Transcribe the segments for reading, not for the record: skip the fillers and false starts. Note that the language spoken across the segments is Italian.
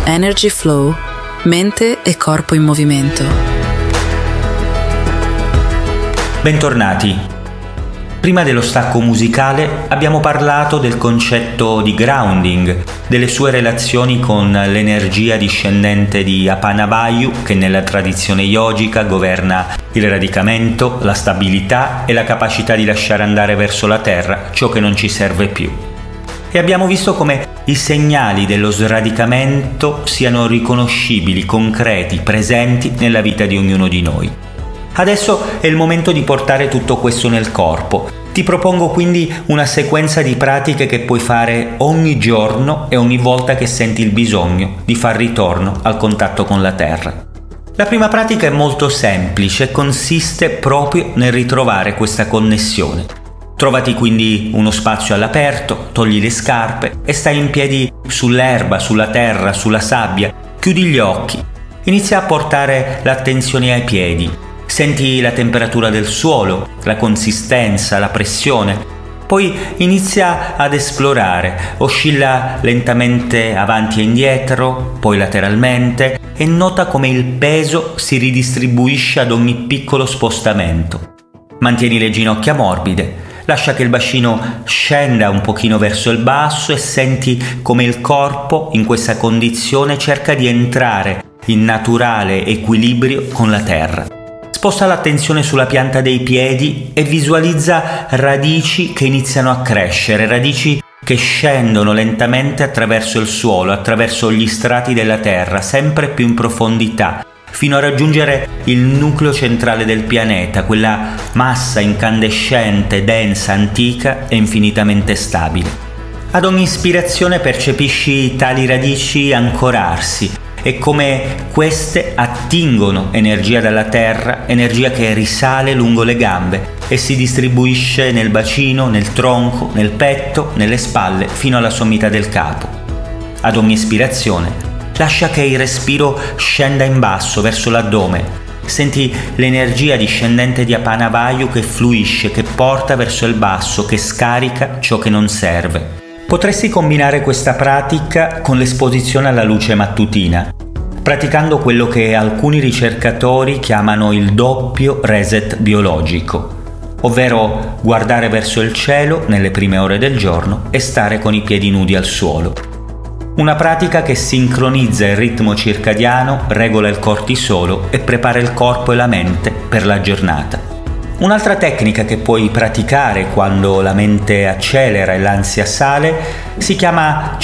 Energy Flow, mente e corpo in movimento. Bentornati. Prima dello stacco musicale abbiamo parlato del concetto di grounding, delle sue relazioni con l'energia discendente di Apanavayu, che nella tradizione yogica governa il radicamento, la stabilità e la capacità di lasciare andare verso la terra ciò che non ci serve più. E abbiamo visto come i segnali dello sradicamento siano riconoscibili, concreti, presenti nella vita di ognuno di noi. Adesso è il momento di portare tutto questo nel corpo. Ti propongo quindi una sequenza di pratiche che puoi fare ogni giorno e ogni volta che senti il bisogno di far ritorno al contatto con la terra. La prima pratica è molto semplice e consiste proprio nel ritrovare questa connessione. Trovati quindi uno spazio all'aperto, togli le scarpe e stai in piedi sull'erba, sulla terra, sulla sabbia. Chiudi gli occhi. Inizia a portare l'attenzione ai piedi. Senti la temperatura del suolo, la consistenza, la pressione. Poi inizia ad esplorare. Oscilla lentamente avanti e indietro, poi lateralmente e nota come il peso si ridistribuisce ad ogni piccolo spostamento. Mantieni le ginocchia morbide. Lascia che il bacino scenda un pochino verso il basso e senti come il corpo in questa condizione cerca di entrare in naturale equilibrio con la terra. Sposta l'attenzione sulla pianta dei piedi e visualizza radici che iniziano a crescere, radici che scendono lentamente attraverso il suolo, attraverso gli strati della terra, sempre più in profondità, fino a raggiungere il nucleo centrale del pianeta, quella massa incandescente, densa, antica e infinitamente stabile. Ad ogni ispirazione percepisci tali radici ancorarsi e come queste attingono energia dalla terra, energia che risale lungo le gambe e si distribuisce nel bacino, nel tronco, nel petto, nelle spalle, fino alla sommità del capo. Ad ogni ispirazione lascia che il respiro scenda in basso verso l'addome. Senti l'energia discendente di Apanavayu che fluisce, che porta verso il basso, che scarica ciò che non serve. Potresti combinare questa pratica con l'esposizione alla luce mattutina, praticando quello che alcuni ricercatori chiamano il doppio reset biologico, ovvero guardare verso il cielo nelle prime ore del giorno e stare con i piedi nudi al suolo. Una pratica che sincronizza il ritmo circadiano, regola il cortisolo e prepara il corpo e la mente per la giornata. Un'altra tecnica che puoi praticare quando la mente accelera e l'ansia sale si chiama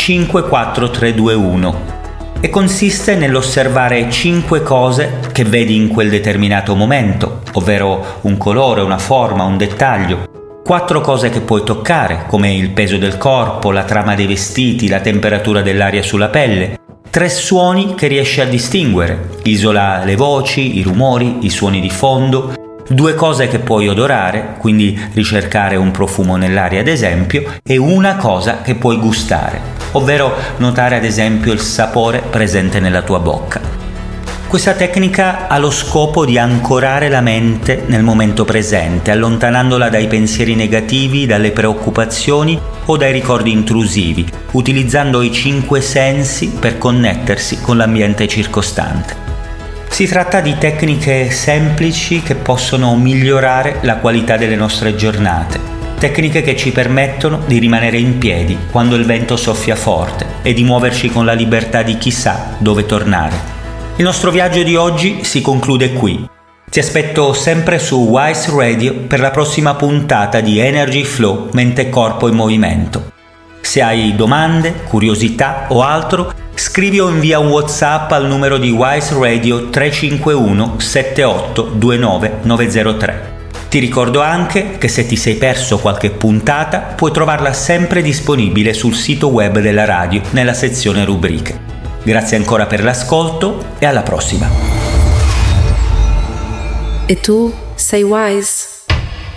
5-4-3-2-1 e consiste nell'osservare 5 cose che vedi in quel determinato momento, ovvero un colore, una forma, un dettaglio. 4 cose che puoi toccare, come il peso del corpo, la trama dei vestiti, la temperatura dell'aria sulla pelle. 3 suoni che riesci a distinguere. Isola le voci, i rumori, i suoni di fondo. 2 cose che puoi odorare, quindi ricercare un profumo nell'aria ad esempio, e 1 cosa che puoi gustare, ovvero notare ad esempio il sapore presente nella tua bocca. Questa tecnica ha lo scopo di ancorare la mente nel momento presente, allontanandola dai pensieri negativi, dalle preoccupazioni o dai ricordi intrusivi, utilizzando i 5 sensi per connettersi con l'ambiente circostante. Si tratta di tecniche semplici che possono migliorare la qualità delle nostre giornate, tecniche che ci permettono di rimanere in piedi quando il vento soffia forte e di muoverci con la libertà di chissà dove tornare. Il nostro viaggio di oggi si conclude qui. Ti aspetto sempre su Wise Radio per la prossima puntata di Energy Flow, mente, corpo e movimento. Se hai domande, curiosità o altro, scrivi o invia un WhatsApp al numero di Wise Radio 351 78 29 903. Ti ricordo anche che se ti sei perso qualche puntata puoi trovarla sempre disponibile sul sito web della radio nella sezione rubriche. Grazie ancora per l'ascolto e alla prossima. E tu sei wise?